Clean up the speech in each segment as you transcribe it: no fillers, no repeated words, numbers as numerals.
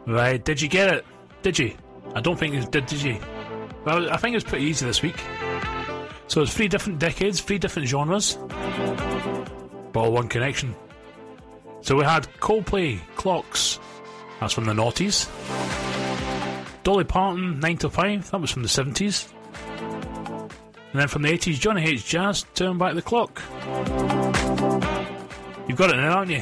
Right, did you get it? Did you? I don't think you did you? Well, I think it was pretty easy this week. So it's 3 different decades, 3 different genres, but all one connection. So we had Coldplay, Clocks, that's from the noughties. Dolly Parton, 9 to 5, that was from the 70s. And then from the 80s, Johnny Hates Jazz, Turn Back the Clock. You've got it now, haven't you?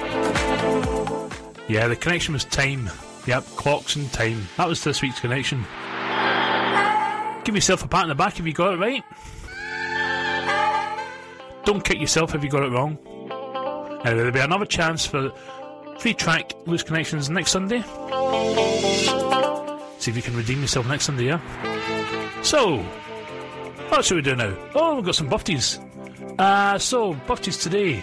Yeah, the connection was time. Yep, clocks and time. That was this week's connection. Give yourself a pat on the back if you got it right. Don't kick yourself if you got it wrong. Anyway, there'll be another chance for 3-track Loose Connections next Sunday. See if you can redeem yourself next Sunday, yeah? So, what should we do now? Oh, we've got some birthdays. So, birthdays today.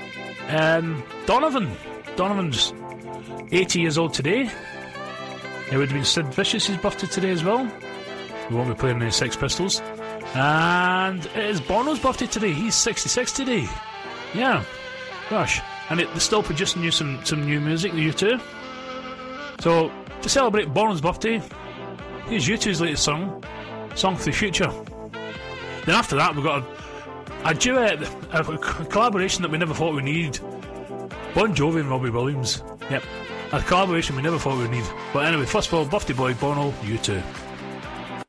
Donovan's 80 years old today. It would have been Sid Vicious's birthday today as well. We won't be playing any Sex Pistols. And it is Bono's birthday today. He's 66 today. Yeah. Gosh. And they're still producing some new music, the U2. So, to celebrate Bono's birthday, here's U2's latest song for the Future. Then after that, we've got a duet, a collaboration that we never thought we needed. Bon Jovi and Robbie Williams. Yep. A collaboration we never thought we'd need. But anyway, first of all, birthday boy Bono, U2.